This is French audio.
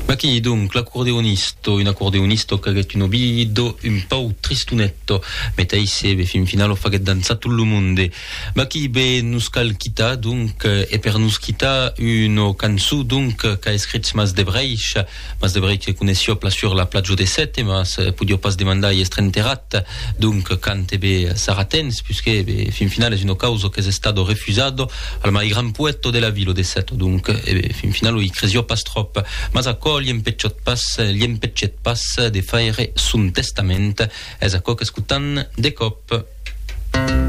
Ma chi dunque l'accordeonisto, un accordeonisto che è un obido un po' tristunetto, mette insieme fin finale fa che danza tutto il mondo. Ma chi be nus calchita dunque e per nus chita une canzone dunque che è scritto Mas de Breich che conosciò sur la plage des Sept, mas podio pas demandare estrenterat dunque cante be Saratens puisque be fin finale è una causa che è stato refusato al mai gran poeta della ville des Sept dunque e fin finale i cresio pas trop mas gli impecciat pas de faire son testament es a co que escutan de cop.